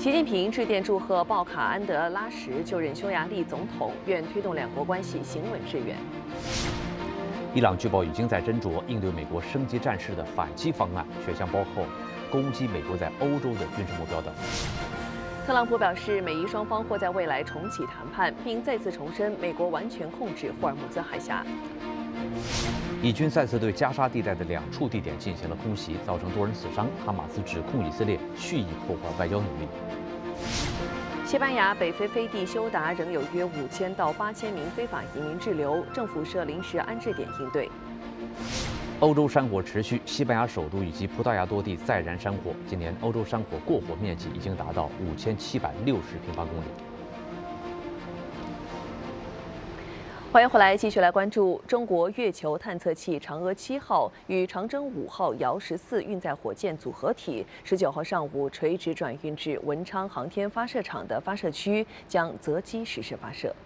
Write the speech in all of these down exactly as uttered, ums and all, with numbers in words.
习近平致电祝贺鲍卡安德拉什就任匈牙利总统，愿推动两国关系行稳致远。 伊朗据报已经在斟酌应对美国升级战事的反击方案，选项包括攻击美国在欧洲的军事目标等。 特朗普表示，美伊双方或在未来重启谈判，并再次重申美国完全控制霍尔木兹海峡。 以军再次对加沙地带的两处地点进行了空袭，造成多人死伤。哈马斯指控以色列蓄意破坏外交努力。 西班牙北非飞地休达仍有约五千到八千名非法移民滞留，政府设临时安置点应对。 欧洲山火持续，西班牙首都以及葡萄牙多地再燃山火。今年欧洲山火过火面积已经达到五千七百六十平方公里。 欢迎回来，继续来关注中国月球探测器嫦娥七号与长征五号遥十四运载火箭组合体，十九号上午垂直转运至文昌航天发射场的发射区，将择机实施发射。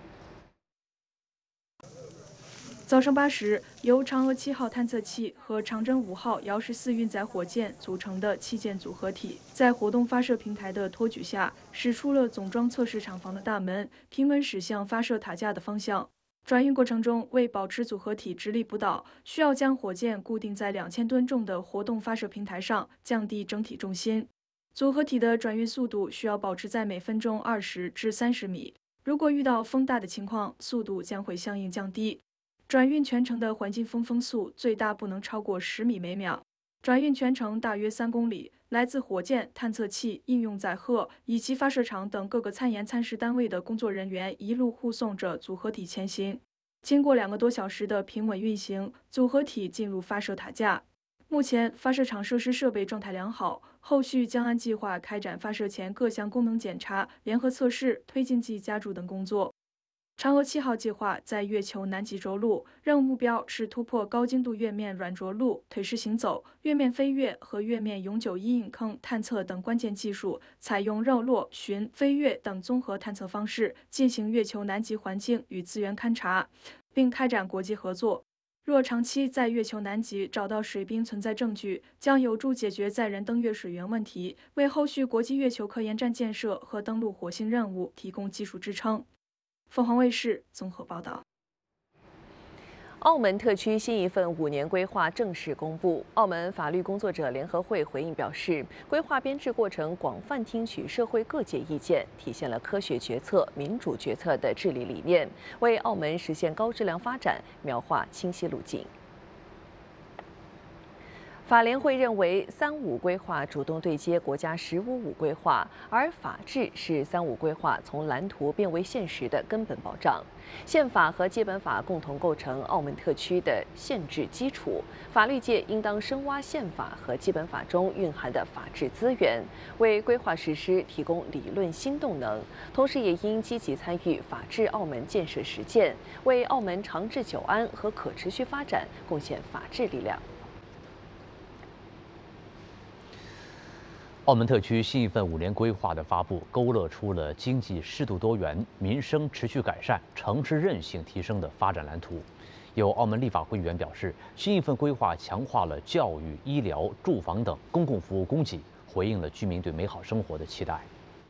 早上八时，由嫦娥七号探测器和长征五号遥十四运载火箭组成的器件组合体，在活动发射平台的托举下，驶出了总装测试厂房的大门，平稳驶向发射塔架的方向。转运过程中，为保持组合体直立不倒，需要将火箭固定在两千吨重的活动发射平台上，降低整体重心。组合体的转运速度需要保持在每分钟二十至三十米。如果遇到风大的情况，速度将会相应降低。转运全程的环境风风速最大不能超过十米每秒。转运全程大约三公里。来自火箭、探测器、应用载荷以及发射场等各个参研参试单位的工作人员一路护送着组合体前行。经过两个多小时的平稳运行，组合体进入发射塔架。目前发射场设施设备状态良好，后续将按计划开展发射前各项功能检查、联合测试、推进剂加注等工作。嫦娥七号计划在月球南极着陆，任务目标是突破高精度月面软着陆、腿式行走、月面飞跃和月面永久阴影坑探测等关键技术，采用绕落、巡、飞跃等综合探测方式进行月球南极环境与资源勘察，并开展国际合作。若长期在月球南极找到水冰存在证据，将有助解决载人登月水源问题，为后续国际月球科研站建设和登陆火星任务提供技术支撑。凤凰卫视综合报道。 澳门特区新一份五年规划正式公布。澳门法律工作者联合会回应表示，规划编制过程广泛听取社会各界意见，体现了科学决策、民主决策的治理理念，为澳门实现高质量发展描画清晰路径。法联会认为，三五规划主动对接国家“十五五”规划，而法治是三五规划从蓝图变为现实的根本保障。宪法和基本法共同构成澳门特区的宪制基础，法律界应当深挖宪法和基本法中蕴含的法治资源，为规划实施提供理论新动能。同时，也应积极参与法治澳门建设实践，为澳门长治久安和可持续发展贡献法治力量。 澳门特区新一份五年规划的发布，勾勒出了经济适度多元、民生持续改善、城市韧性提升的发展蓝图。有澳门立法会议员表示，新一份规划强化了教育、医疗、住房等公共服务供给，回应了居民对美好生活的期待。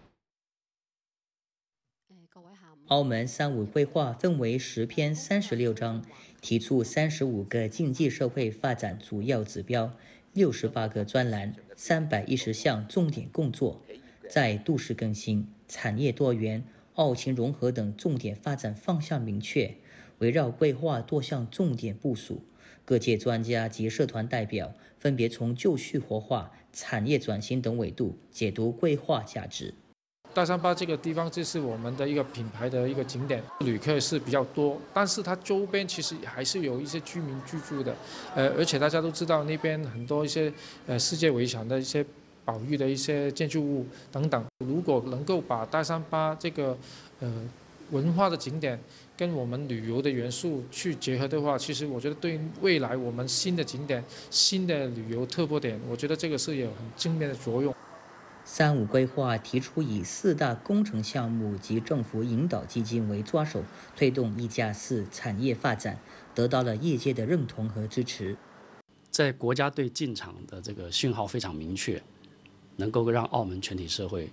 澳门三五规划分为十篇三十六章，提出三十五个经济社会发展主要指标。六十八个专栏，三百一十项重点工作，在都市更新、产业多元、澳青融合等重点发展方向明确，围绕规划多项重点部署。各界专家及社团代表分别从就绪活化、产业转型等维度解读规划价值。 大三巴这个地方就是我们的一个品牌的一个景点，旅客是比较多，但是它周边其实还是有一些居民居住的，呃，而且大家都知道那边很多一些呃世界遗产的一些保育的一些建筑物等等。如果能够把大三巴这个呃文化的景点跟我们旅游的元素去结合的话，其实我觉得对未来我们新的景点、新的旅游特播点，我觉得这个是有很正面的作用。 三五规划提出以四大工程项目及政府引导基金为抓手，推动一加四产业发展，得到了业界的认同和支持。 在国家队进场的这个讯号非常明确，能够让澳门全体社会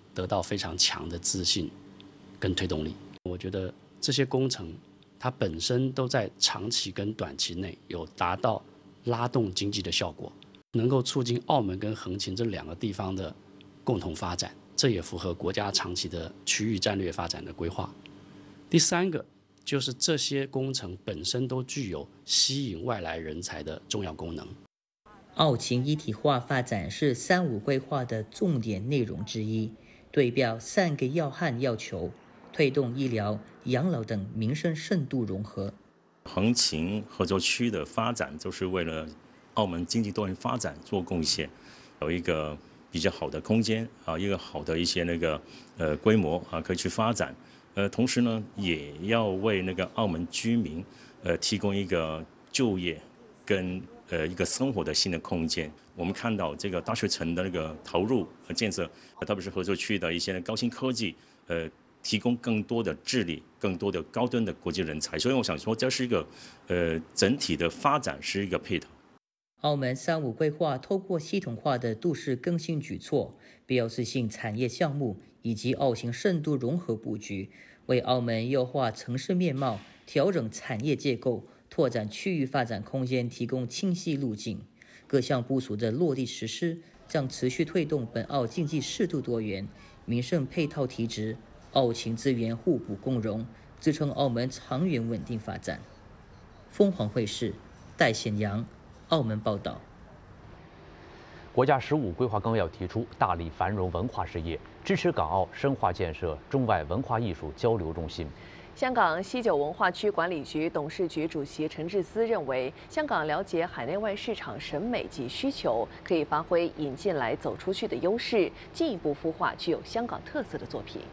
得到非常强的自信跟推动力。我觉得这些工程它本身都在长期跟短期内有达到拉动经济的效果，能够促进澳门跟横琴这两个地方的共同发展，这也符合国家长期的区域战略发展的规划。第三个就是这些工程本身都具有吸引外来人才的重要功能。 澳琴一体化发展是三五规划的重点内容之一，对标三个要汉要求，推动医疗、养老等民生深度融合。 横琴合作区的发展就是为了澳门经济多元发展做贡献，有一个比较好的空间啊，一个好的一些那个呃规模啊，可以去发展。呃，同时呢，也要为那个澳门居民呃提供一个就业跟呃一个生活的新的空间。我们看到这个大学城的那个投入和建设，特别是合作区的一些高新科技，呃。提供更多的智力、更多的高端的国际人才，所以我想说，这是一个呃整体的发展是一个配套。 澳门三五规划透过系统化的都市更新举措、标志性产业项目以及澳新深度融合布局，为澳门优化城市面貌、调整产业结构、拓展区域发展空间提供清晰路径。各项部署的落地实施，将持续推动本澳经济适度多元、民生配套提质。澳情资源互补共荣，支撑澳门长远稳定发展。凤凰汇视戴显阳，澳门报道。 国家“十五”规划纲要提出，大力繁荣文化事业，支持港澳深化建设中外文化艺术交流中心。 香港西九文化区管理局董事局主席陈智思认为，香港了解海内外市场审美及需求，可以发挥引进来走出去的优势，进一步孵化具有香港特色的作品。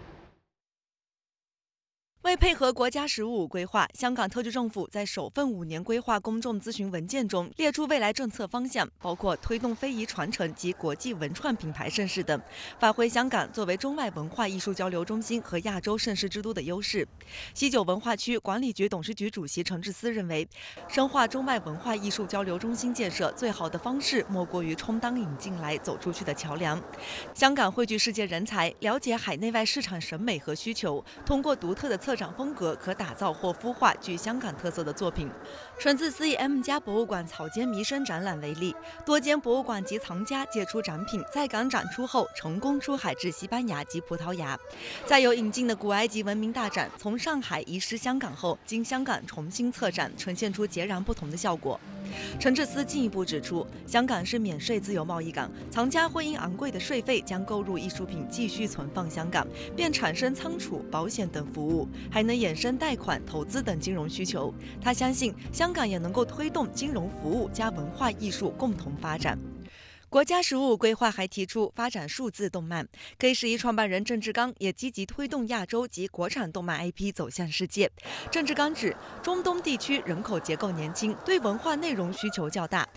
为配合国家“十五”规划，香港特区政府在首份五年规划公众咨询文件中列出未来政策方向，包括推动非遗传承及国际文创品牌盛世等，发挥香港作为中外文化艺术交流中心和亚洲盛事之都的优势。西九文化区管理局董事局主席陈智思认为，深化中外文化艺术交流中心建设最好的方式莫过于充当引进来走出去的桥梁。香港汇聚世界人才，了解海内外市场审美和需求，通过独特的策展风格，可打造或孵化具香港特色的作品。陈智思以 M 家博物馆草间弥生展览为例，多间博物馆及藏家借出展品，在港展出后成功出海至西班牙及葡萄牙。再有引进的古埃及文明大展，从上海移师香港后，经香港重新策展，呈现出截然不同的效果。陈智思进一步指出，香港是免税自由贸易港，藏家会因昂贵的税费将购入艺术品继续存放香港，便产生仓储、保险等服务，还能衍生贷款、投资等金融需求。他相信香港也能够推动金融服务加文化艺术共同发展。国家“十五”规划还提出发展数字动漫，K 十一创办人郑志刚也积极推动亚洲及国产动漫 I P 走向世界。郑志刚指，中东地区人口结构年轻，对文化内容需求较大，